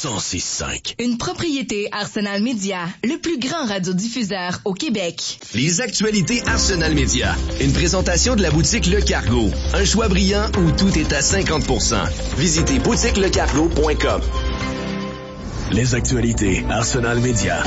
106.5. Une propriété Arsenal Média, le plus grand radiodiffuseur au Québec. Les actualités Arsenal Média. Une présentation de la boutique Le Cargo. Un choix brillant où tout est à 50%. Visitez boutiquelecargo.com. Les actualités Arsenal Média.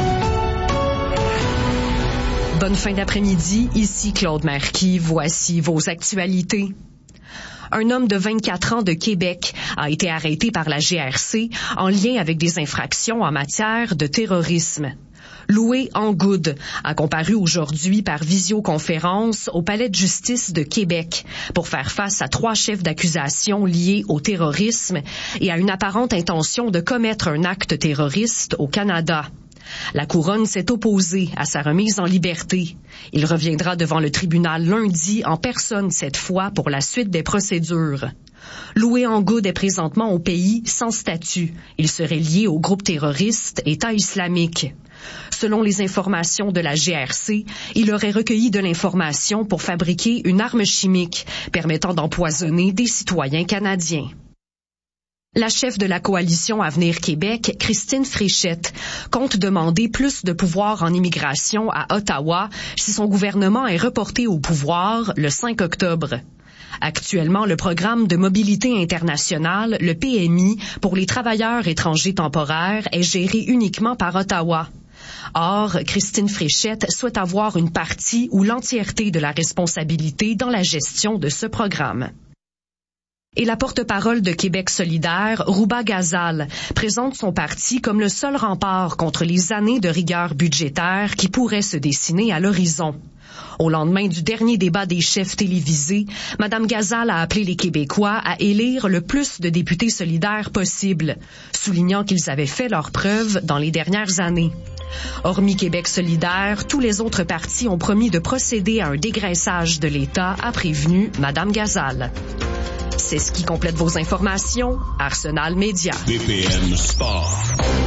Bonne fin d'après-midi, ici Claude Marquis, voici vos actualités. Un homme de 24 ans de Québec a été arrêté par la GRC en lien avec des infractions en matière de terrorisme. Loué Angoud a comparu aujourd'hui par visioconférence au Palais de justice de Québec pour faire face à 3 chefs d'accusation liés au terrorisme et à une apparente intention de commettre un acte terroriste au Canada. La couronne s'est opposée à sa remise en liberté. Il reviendra devant le tribunal lundi en personne cette fois pour la suite des procédures. Loué Angoud est présentement au pays sans statut. Il serait lié au groupe terroriste État islamique. Selon les informations de la GRC, il aurait recueilli de l'information pour fabriquer une arme chimique permettant d'empoisonner des citoyens canadiens. La chef de la coalition Avenir Québec, Christine Fréchette, compte demander plus de pouvoir en immigration à Ottawa si son gouvernement est reporté au pouvoir le 5 octobre. Actuellement, le programme de mobilité internationale, le PMI, pour les travailleurs étrangers temporaires est géré uniquement par Ottawa. Or, Christine Fréchette souhaite avoir une partie ou l'entièreté de la responsabilité dans la gestion de ce programme. Et la porte-parole de Québec solidaire, Rouba Ghazal, présente son parti comme le seul rempart contre les années de rigueur budgétaire qui pourraient se dessiner à l'horizon. Au lendemain du dernier débat des chefs télévisés, Mme Ghazal a appelé les Québécois à élire le plus de députés solidaires possible, soulignant qu'ils avaient fait leurs preuves dans les dernières années. Hormis Québec solidaire, tous les autres partis ont promis de procéder à un dégraissage de l'État, a prévenu Mme Ghazal. C'est ce qui complète vos informations. Arsenal Média. BPM Sport.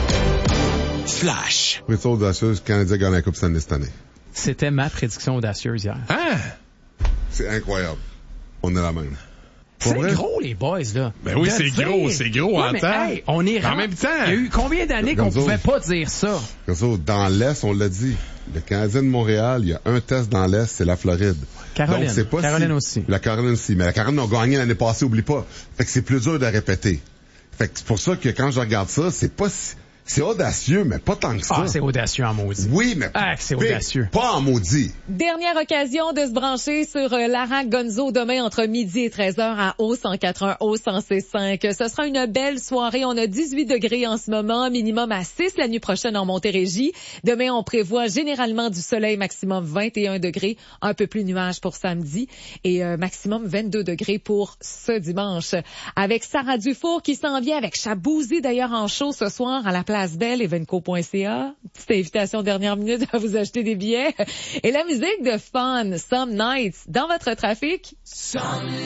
Flash. Prédiction audacieuse, Canadien gagne la Coupe Stanley cette année. C'était ma prédiction audacieuse hier. Hein? C'est incroyable. On est la même. C'est gros, les boys, là. Ben oui, c'est gros en temps. Hey, on est en même temps. Il y a eu combien d'années qu'on pouvait pas dire ça? Dans l'Est, on l'a dit. Le Canadien de Montréal, il y a un test dans l'Est, c'est la Floride. Caroline. Donc, c'est pas Caroline aussi. La Caroline aussi. Mais la Caroline a gagné l'année passée, oublie pas. Fait que c'est plus dur de répéter. Fait que c'est pour ça que quand je regarde ça, c'est audacieux, mais pas tant que ça. Ah, c'est audacieux en maudit. Oui, mais c'est audacieux. Pas en maudit. Dernière occasion de se brancher sur Lara Gonzo demain entre midi et 13h à O104.1, O106.5. Ce sera une belle soirée. On a 18 degrés en ce moment, minimum à 6 la nuit prochaine en Montérégie. Demain, on prévoit généralement du soleil, maximum 21 degrés, un peu plus nuage pour samedi et maximum 22 degrés pour ce dimanche. Avec Sarah Dufour qui s'en vient avec Chabouzi d'ailleurs en show ce soir à la Place Belle, evenco.ca. Petite invitation dernière minute à vous acheter des billets. Et la musique de Fun, Some Nights, dans votre trafic.